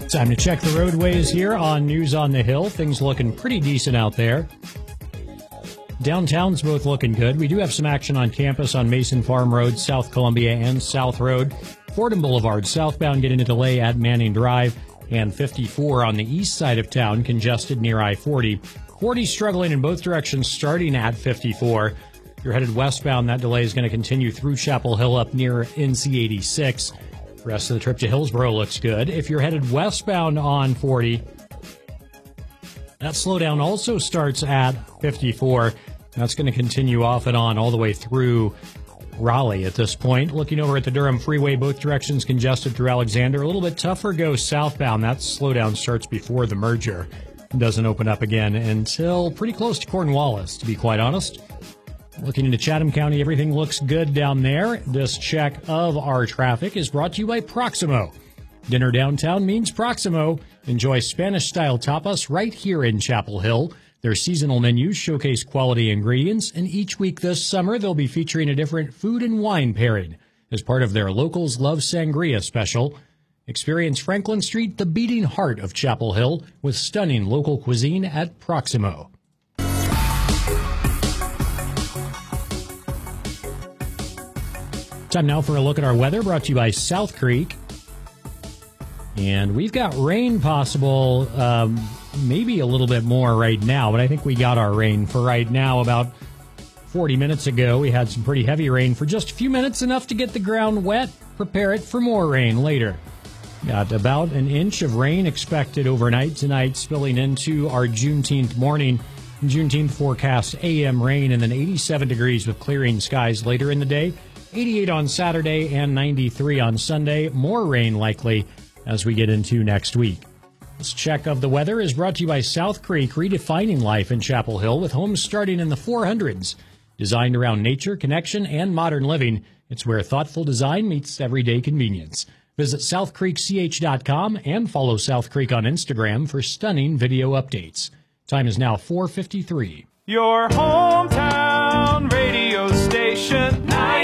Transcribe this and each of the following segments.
Time to check the roadways here on News on the Hill. Things looking pretty decent out there. Downtown's both looking good. We do have some action on campus on Mason Farm Road, South Columbia, and South Road. Fordham Boulevard southbound getting a delay at Manning Drive, and 54 on the east side of town congested near I-40. 40 struggling in both directions starting at 54. If you're headed westbound, that delay is going to continue through Chapel Hill up near NC 86. The rest of the trip to Hillsborough looks good. If you're headed westbound on 40, that slowdown also starts at 54. That's going to continue off and on all the way through Raleigh at this point. Looking over at the Durham Freeway, both directions congested through Alexander. A little bit tougher go southbound. That slowdown starts before the merger. It doesn't open up again until pretty close to Cornwallis, to be quite honest. Looking into Chatham County, everything looks good down there. This check of our traffic is brought to you by Proximo. Dinner downtown means Proximo. Enjoy Spanish-style tapas right here in Chapel Hill. Their seasonal menus showcase quality ingredients, and each week this summer they'll be featuring a different food and wine pairing as part of their Locals Love Sangria special. Experience Franklin Street, the beating heart of Chapel Hill, with stunning local cuisine at Proximo. Time now for a look at our weather, brought to you by South Creek. And we've got rain possible, maybe a little bit more right now, but I think we got our rain for right now. About 40 minutes ago, we had some pretty heavy rain for just a few minutes, enough to get the ground wet. Prepare it for more rain later. Got about an inch of rain expected overnight tonight, spilling into our Juneteenth morning. Juneteenth forecast AM rain and then 87 degrees with clearing skies later in the day. 88 on Saturday and 93 on Sunday. More rain likely as we get into next week. This check of the weather is brought to you by South Creek, redefining life in Chapel Hill with homes starting in the 400s. Designed around nature, connection, and modern living, it's where thoughtful design meets everyday convenience. Visit southcreekch.com and follow South Creek on Instagram for stunning video updates. Time is now 4:53. Your hometown radio station,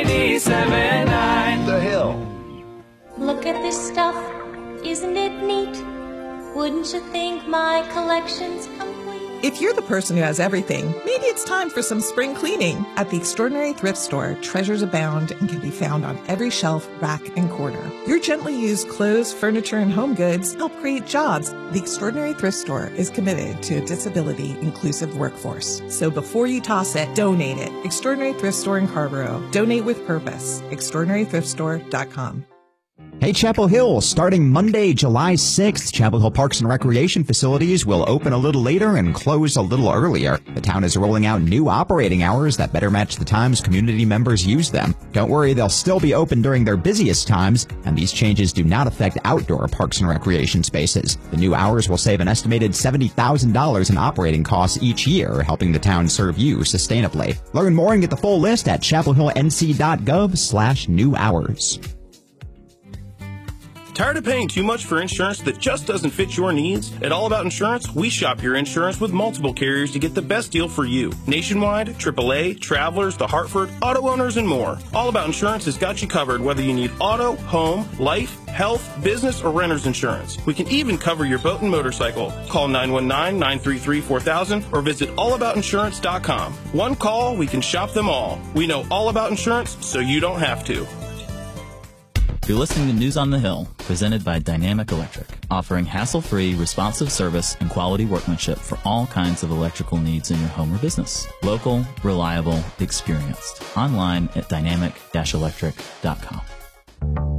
97.9 The Hill. Look at this stuff, isn't it neat? Wouldn't you think my collection's complete? If you're the person who has everything, maybe it's time for some spring cleaning. At the Extraordinary Thrift Store, treasures abound and can be found on every shelf, rack, and corner. Your gently used clothes, furniture, and home goods help create jobs. The Extraordinary Thrift Store is committed to a disability-inclusive workforce. So before you toss it, donate it. Extraordinary Thrift Store in Carrboro. Donate with purpose. ExtraordinaryThriftStore.com. Hey, Chapel Hill, starting Monday, July 6th, Chapel Hill Parks and Recreation facilities will open a little later and close a little earlier. The town is rolling out new operating hours that better match the times community members use them. Don't worry, they'll still be open during their busiest times, and these changes do not affect outdoor parks and recreation spaces. The new hours will save an estimated $70,000 in operating costs each year, helping the town serve you sustainably. Learn more and get the full list at chapelhillnc.gov/new hours. Tired of paying too much for insurance that just doesn't fit your needs? At All About Insurance, we shop your insurance with multiple carriers to get the best deal for you. Nationwide, AAA, Travelers, The Hartford, auto owners, and more. All About Insurance has got you covered whether you need auto, home, life, health, business, or renter's insurance. We can even cover your boat and motorcycle. Call 919-933-4000 or visit allaboutinsurance.com. One call, we can shop them all. We know all about insurance, so you don't have to. You're listening to News on the Hill, presented by Dynamic Electric, offering hassle-free, responsive service and quality workmanship for all kinds of electrical needs in your home or business. Local, reliable, experienced. Online at dynamic-electric.com.